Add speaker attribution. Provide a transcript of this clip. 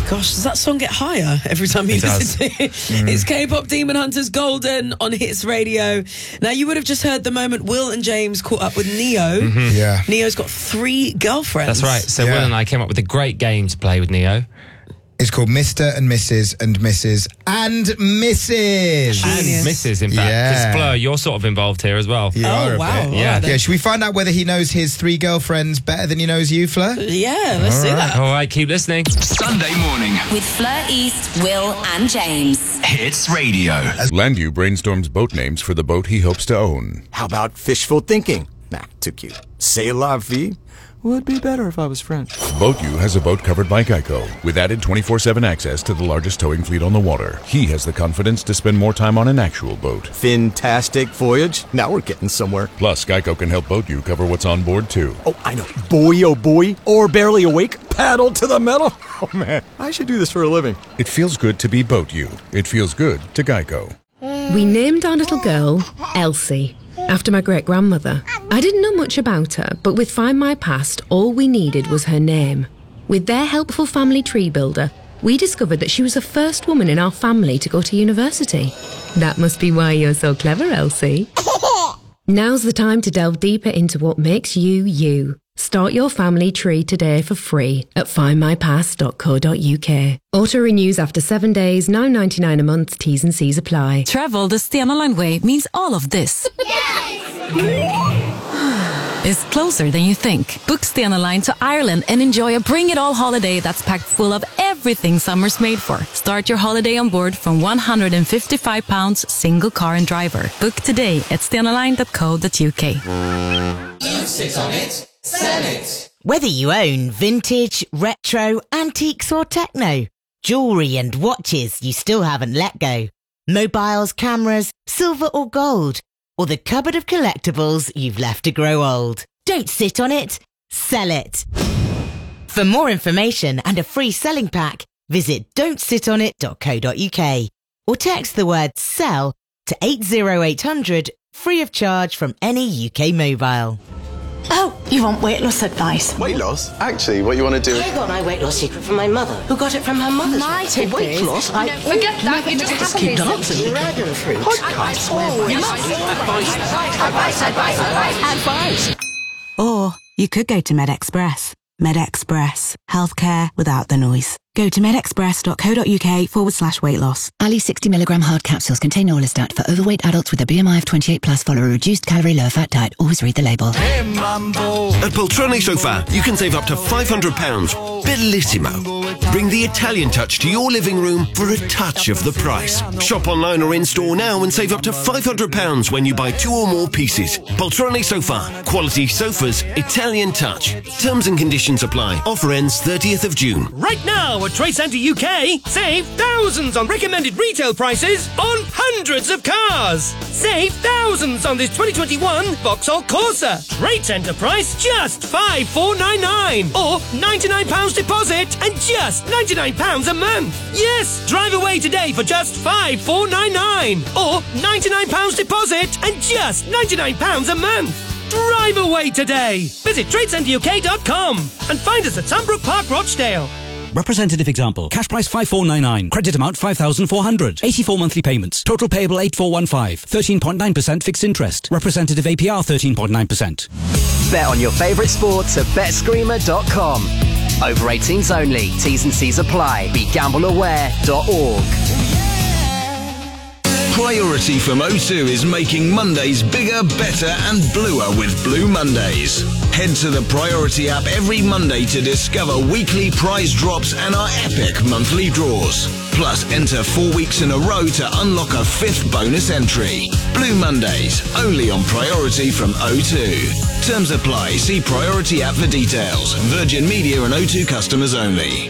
Speaker 1: Gosh, does that song get higher every time you listen to it? It's K-pop Demon Hunters Golden on Hits Radio. Now, you would have just heard the moment Will and James caught up with Neo.
Speaker 2: Yeah.
Speaker 1: Neo's got 3 girlfriends.
Speaker 3: That's right. So Will and I came up with a great game to play with Neo.
Speaker 2: It's called Mr. and Mrs. and Mrs. and Mrs.
Speaker 3: And Mrs. in fact. Because Fleur, you're sort of involved here as well.
Speaker 2: You are a
Speaker 1: wow.
Speaker 2: bit.
Speaker 3: Yeah.
Speaker 2: Yeah, should we find out whether he knows his 3 girlfriends better than he knows you, Fleur?
Speaker 1: Yeah, let's do that.
Speaker 3: All right, keep listening.
Speaker 4: Sunday morning
Speaker 5: With Fleur East, Will and James.
Speaker 4: Hits Radio.
Speaker 6: Landu brainstorms boat names for the boat he hopes to own.
Speaker 7: How about fishful thinking? Nah, too cute. C'est la vie? Would be better if I was French.
Speaker 6: BoatU has a boat covered by Geico, with added 24/7 access to the largest towing fleet on the water. He has the confidence to spend more time on an actual boat.
Speaker 7: Fantastic voyage. Now we're getting somewhere.
Speaker 6: Plus, Geico can help BoatU cover what's on board, too.
Speaker 7: Oh, I know. Boy, oh boy. Or barely awake. Paddle to the metal. Oh, man. I should do this for a living.
Speaker 6: It feels good to be BoatU. It feels good to Geico.
Speaker 8: We named our little girl Elsie, after my great-grandmother. I didn't know much about her, but with Find My Past, all we needed was her name. With their helpful family tree builder, we discovered that she was the first woman in our family to go to university. That must be why you're so clever, Elsie. Now's the time to delve deeper into what makes you, you. Start your family tree today for free at findmypast.co.uk. Auto renews after 7 days, $9.99 a month, T's and C's apply.
Speaker 9: Travel the Stena Line way means all of this. Is closer than you think. Book Stena Line to Ireland and enjoy a bring it all holiday that's packed full of everything summer's made for. Start your holiday on board from £155 single car and driver. Book today at stenaline.co.uk.
Speaker 10: Don't sit on it, sell it.
Speaker 11: Whether you own vintage, retro, antiques or techno, jewellery and watches you still haven't let go, mobiles, cameras, silver or gold, or the cupboard of collectibles you've left to grow old. Don't sit on it, sell it. For more information and a free selling pack, visit don'tsitonit.co.uk or text the word SELL to 80800 free of charge from any UK mobile.
Speaker 12: Oh, you want weight loss advice?
Speaker 13: Weight loss? Actually, what you want to do...
Speaker 12: I got my weight loss secret from my mother, who got it from her mother's.
Speaker 14: My tip
Speaker 12: weight
Speaker 14: is,
Speaker 12: loss?
Speaker 14: No, forget that. You just
Speaker 12: keep dancing. Dragon fruit.
Speaker 14: Advice.
Speaker 12: Advice.
Speaker 15: Or you could go to MedExpress. MedExpress. Healthcare without the noise. Go to medexpress.co.uk/weight loss.
Speaker 16: Ali 60mg hard capsules contain Orlistat for overweight adults with a BMI of 28 plus. Follow a reduced calorie, low fat diet. Always read the label.
Speaker 17: Hey, Mambo. At Poltrone Sofa, you can save up to £500. Bellissimo. Bring the Italian touch to your living room for a touch of the price. Shop online or in-store now and save up to £500 when you buy 2 or more pieces. Poltrone Sofa. Quality sofas, Italian touch. Terms and conditions apply. Offer ends 30th of June.
Speaker 18: Right now at Trade Centre UK, save thousands on recommended retail prices on hundreds of cars. Save thousands on this 2021 Vauxhall Corsa. Trade Centre price just £5,499 or £99 deposit and just £99 a month. Yes, drive away today for just £5,499 or £99 deposit and just £99 a month. Drive away today. Visit TradeCentreUK.com and find us at Sunbrook Park, Rochdale.
Speaker 19: Representative example. Cash price 5499. Credit amount 5,400. 84 monthly payments. Total payable 8415. 13.9% fixed interest. Representative APR 13.9%.
Speaker 20: Bet on your favourite sports at betscreamer.com. Over 18s only. T's and C's apply. BeGambleAware.org.
Speaker 4: Priority from O2 is making Mondays bigger, better and bluer with Blue Mondays. Head to the Priority app every Monday to discover weekly prize drops and our epic monthly draws. Plus, enter 4 weeks in a row to unlock a 5th bonus entry. Blue Mondays, only on Priority from O2. Terms apply. See Priority app for details. Virgin Media and O2 customers only.